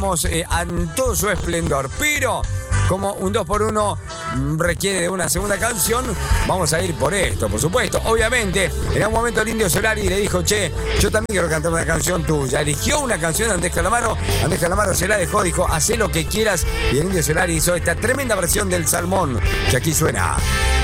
en todo su esplendor, pero como un 2x1 requiere de una segunda canción, vamos a ir por esto, por supuesto. Obviamente, en algún momento el Indio Solari le dijo, che, yo también quiero cantar una canción tuya. Eligió una canción de Andrés Calamaro se la dejó, dijo, hacé lo que quieras, y el Indio Solari hizo esta tremenda versión del Salmón, que aquí suena.